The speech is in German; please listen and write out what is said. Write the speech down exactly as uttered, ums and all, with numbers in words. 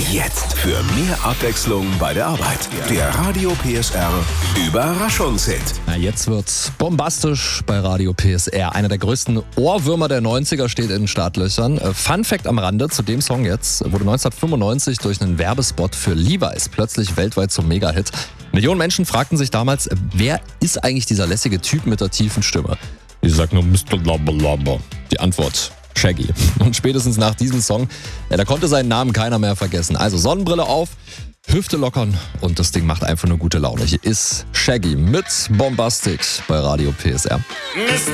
Jetzt für mehr Abwechslung bei der Arbeit. Der Radio P S R Überraschungshit. Na, jetzt wird's bombastisch bei Radio P S R. Einer der größten Ohrwürmer der neunziger steht in den Startlöchern. Fun Fact am Rande zu dem Song jetzt: wurde neunzehnhundertfünfundneunzig durch einen Werbespot für Levi's plötzlich weltweit zum Mega-Hit. Millionen Menschen fragten sich damals, wer ist eigentlich dieser lässige Typ mit der tiefen Stimme? Ich sag nur Mister Labalaba. Die Antwort: Shaggy. Und spätestens nach diesem Song, ja, da konnte seinen Namen keiner mehr vergessen. Also Sonnenbrille auf, Hüfte lockern und das Ding macht einfach nur gute Laune. Hier ist Shaggy mit Bombastic bei Radio P S R.